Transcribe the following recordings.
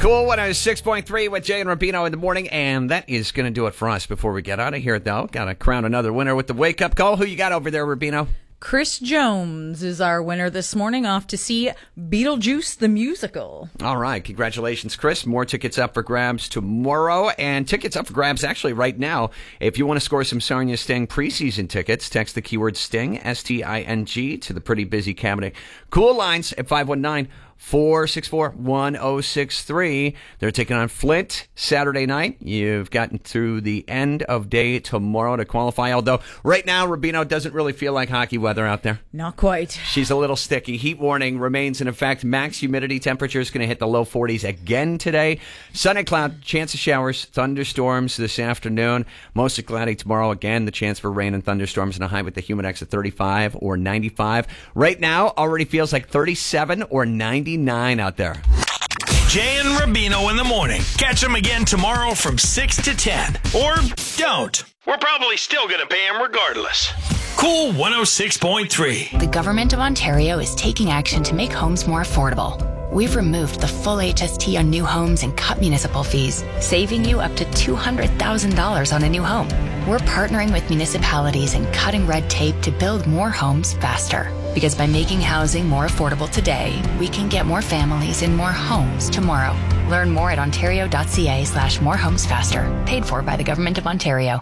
Cool 106.3 with Jay and Rubino in the morning, and that is going to do it for us. Before we get out of here, though, got to crown another winner with the wake-up call. Who you got over there, Rubino? Chris Jones is our winner this morning, off to see Beetlejuice the Musical. All right. Congratulations, Chris. More tickets up for grabs tomorrow, and tickets up for grabs actually right now. If you want to score some Sarnia Sting preseason tickets, text the keyword STING, S-T-I-N-G, to the pretty busy cabinet. Cool lines at 519-464-1063. They're taking on Flint Saturday night. You've gotten through the end of day tomorrow to qualify, although right now Rubino doesn't really feel like hockey weather out there. Not quite. She's a little sticky. Heat warning remains in effect. Max humidity temperature is going to hit the low 40s again today. Sun and cloud, chance of showers, thunderstorms this afternoon. Mostly cloudy tomorrow. Again, the chance for rain and thunderstorms, and a high with the humidex at 35 or 95. Right now, already feels like 37 or 99 out there. Jay and Rubino in the morning. Catch them again tomorrow from 6 to 10. Or don't. We're probably still going to pay them regardless. Cool 106.3. The Government of Ontario is taking action to make homes more affordable. We've removed the full HST on new homes and cut municipal fees, saving you up to $200,000 on a new home. We're partnering with municipalities and cutting red tape to build more homes faster. Because by making housing more affordable today, we can get more families in more homes tomorrow. Learn more at ontario.ca/morehomesfaster. Paid for by the Government of Ontario.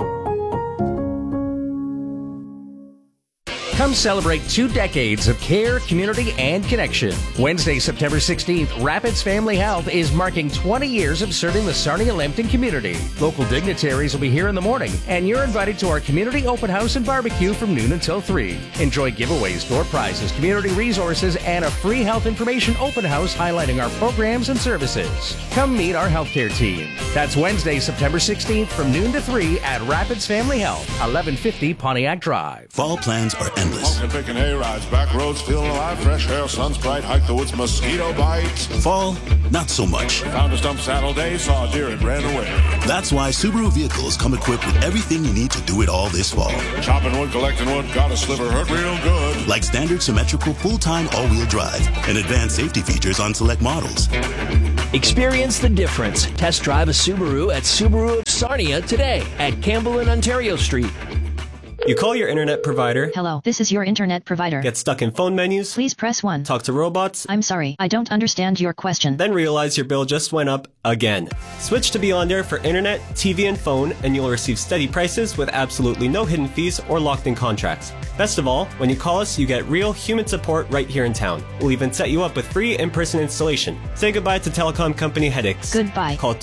Come celebrate 2 decades of care, community, and connection. Wednesday, September 16th, Rapids Family Health is marking 20 years of serving the Sarnia-Lambton community. Local dignitaries will be here in the morning, and you're invited to our community open house and barbecue from noon until 3. Enjoy giveaways, door prizes, community resources, and a free health information open house highlighting our programs and services. Come meet our healthcare team. That's Wednesday, September 16th from noon to 3 at Rapids Family Health, 1150 Pontiac Drive. Fall plans are endless. Smoking, picking hay rides, back roads, feeling alive, fresh air, sun's bright, hike the woods, mosquito bites. Fall, not so much. Found a stump saddle day, saw a deer and ran away. That's why Subaru vehicles come equipped with everything you need to do it all this fall. Chopping wood, collecting wood, got a sliver, hurt real good. Like standard symmetrical full-time all-wheel drive and advanced safety features on select models. Experience the difference. Test drive a Subaru at Subaru of Sarnia today at Campbell and Ontario Street. You call your internet provider. Hello, this is your internet provider. Get stuck in phone menus. Please press 1. Talk to robots. I'm sorry, I don't understand your question. Then realize your bill just went up again. Switch to Beyond Air for internet, TV, and phone, and you'll receive steady prices with absolutely no hidden fees or locked-in contracts. Best of all, when you call us, you get real human support right here in town. We'll even set you up with free in-person installation. Say goodbye to telecom company headaches. Goodbye. Call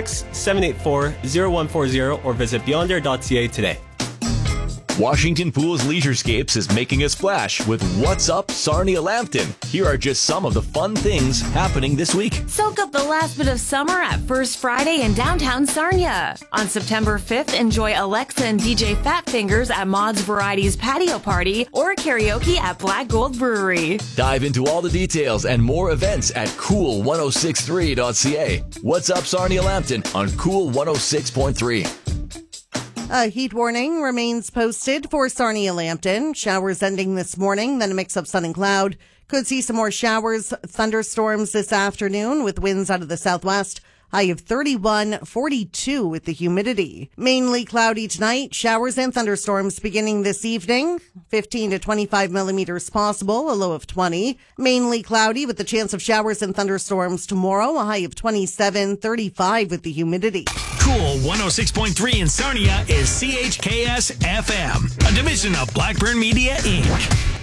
226-784-0140 or visit beyondair.ca today. Washington Pools Leisurescapes is making a splash with What's Up Sarnia-Lambton. Here are just some of the fun things happening this week. Soak up the last bit of summer at First Friday in downtown Sarnia. On September 5th, enjoy Alexa and DJ Fat Fingers at Maud's Varieties Patio Party or karaoke at Black Gold Brewery. Dive into all the details and more events at cool1063.ca. What's Up Sarnia-Lambton on Cool 106.3. A heat warning remains posted for Sarnia-Lambton. Showers ending this morning, then a mix of sun and cloud. Could see some more showers, thunderstorms this afternoon with winds out of the southwest. High of 31, 42 with the humidity. Mainly cloudy tonight. Showers and thunderstorms beginning this evening. 15 to 25 millimeters possible, a low of 20. Mainly cloudy with the chance of showers and thunderstorms tomorrow. A high of 27, 35 with the humidity. Cool 106.3 in Sarnia is CHKS FM, a division of Blackburn Media, Inc.